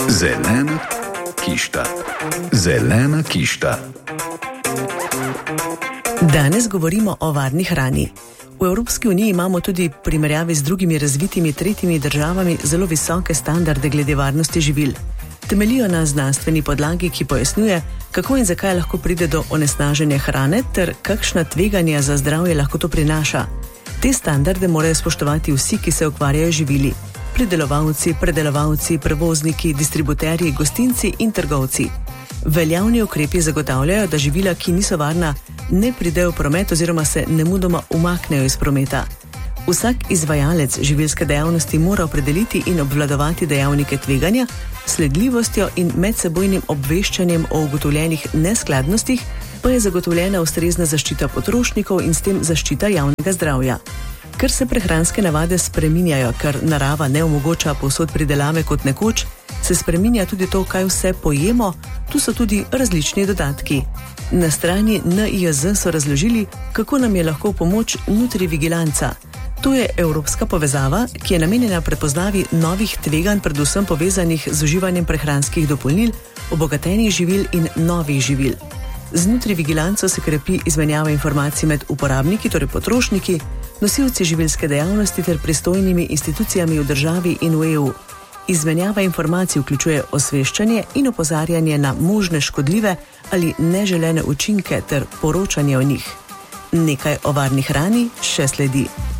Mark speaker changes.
Speaker 1: Zelena kišta. Zelena kišta.
Speaker 2: Danes govorimo o varni hrani. V Evropski uniji imamo tudi v primerjavi z drugimi razvitimi tretjimi državami zelo visoke standarde glede varnosti živil. Temeljijo na znanstveni podlagi, ki pojasnjuje, kako in zakaj lahko pride do onesnaženja hrane ter kakšna tveganja za zdravje lahko to prinaša. Te standarde morajo spoštovati vsi, ki se ukvarjajo z živili. Pridelovalci, predelovalci, prevozniki, distributerji, gostinci in trgovci. Veljavni ukrepi zagotavljajo, da živila, ki niso varna, ne pridejo v promet oziroma se nemudoma umaknejo iz prometa. Vsak izvajalec živilske dejavnosti mora opredeliti in obvladovati dejavnike tveganja, sledljivostjo in medsebojnim obveščanjem o ugotovljenih neskladnostih, pa je zagotovljena ustrezna zaščita potrošnikov in s tem zaščita javnega zdravja. Ker se prehranske navade spreminjajo, ker narava ne omogoča povsod pridelave kot nekoč, se spreminja tudi to, kaj vse pojemo, tu so tudi različni dodatki. Na strani NIJZ so razložili, kako nam je lahko pomoč Nutrivigilanca. To je evropska povezava, ki je namenjena prepoznavi novih tveganj, predvsem povezanih z uživanjem prehranskih dopolnil, obogatenih živil in novih živil. Z Nutrivigilanco se krepi izmenjava informacij med uporabniki, torej potrošniki, nosilci živilske dejavnosti ter pristojnimi institucijami v državi in v EU. Izmenjava informacij vključuje osveščanje in opozarjanje na možne škodljive ali neželene učinke ter poročanje o njih. Nekaj o varni hrani še sledi.